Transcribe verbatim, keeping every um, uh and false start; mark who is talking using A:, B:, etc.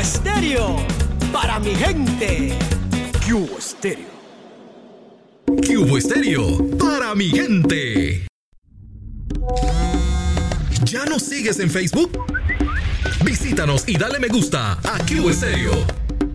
A: Estéreo, para mi gente. Cubo Estéreo.
B: Cubo Estéreo, para mi gente. ¿Ya nos sigues en Facebook? Visítanos y dale me gusta a Cubo Estéreo.